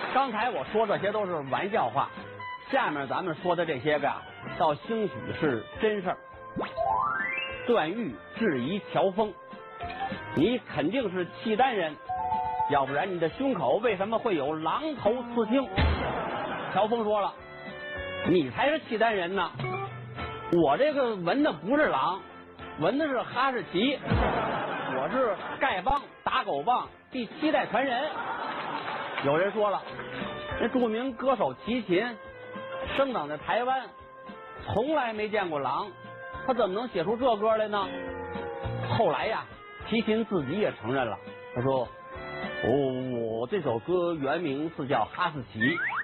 刚才我说这些都是玩笑话，下面咱们说的这些个呀，倒兴许是真事儿。段誉质疑乔峰：“你肯定是契丹人，要不然你的胸口为什么会有狼头刺青？”乔峰说了：“你才是契丹人呢，我这个纹的不是狼，纹的是哈士奇，我是丐帮打狗棒第7代传人。”有人说了，那著名歌手齐秦生长在台湾，从来没见过狼，他怎么能写出这歌来呢？后来呀，齐秦自己也承认了，他说：“我这首歌原名是叫《哈士奇》，